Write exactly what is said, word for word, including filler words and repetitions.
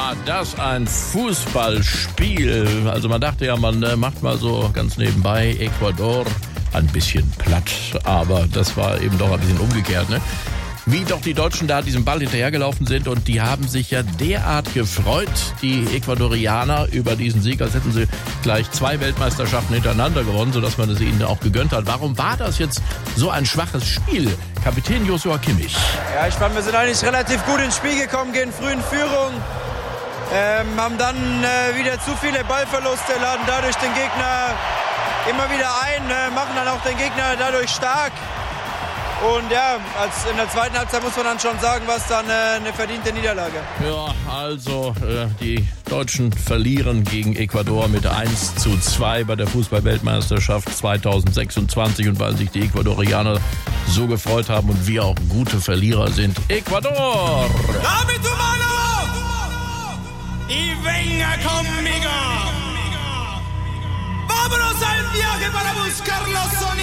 war das ein Fußballspiel. Also man dachte ja, man äh, macht mal so ganz nebenbei Ecuador ein bisschen platt. Aber das war eben doch ein bisschen umgekehrt, ne? Wie doch die Deutschen da diesem Ball hinterhergelaufen sind und die haben sich ja derart gefreut, die Ecuadorianer, über diesen Sieg, als hätten sie gleich zwei Weltmeisterschaften hintereinander gewonnen, sodass man es ihnen auch gegönnt hat. Warum war das jetzt so ein schwaches Spiel? Kapitän Joshua Kimmich. Ja, ich fand, wir sind eigentlich relativ gut ins Spiel gekommen, gehen früh in Führung, ähm, haben dann äh, wieder zu viele Ballverluste, laden dadurch den Gegner immer wieder ein, äh, machen dann auch den Gegner dadurch stark. Und ja, als in der zweiten Halbzeit muss man dann schon sagen, was dann äh, eine verdiente Niederlage. Ja, also äh, die Deutschen verlieren gegen Ecuador mit eins zu zwei bei der Fußball-Weltmeisterschaft zweitausendsechsundzwanzig. Und weil sich die Ecuadorianer so gefreut haben und wir auch gute Verlierer sind. Ecuador! Dame tu mano! Y venga conmigo! Vámonos al viaje para buscar los